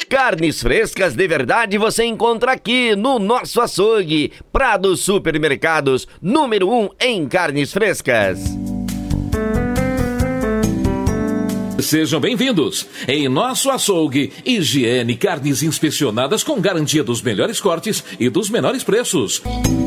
Carnes frescas de verdade você encontra aqui no nosso açougue. Prado Supermercados, número 1 em carnes frescas. Sejam bem-vindos. Em nosso açougue, higiene, carnes inspecionadas com garantia dos melhores cortes e dos menores preços.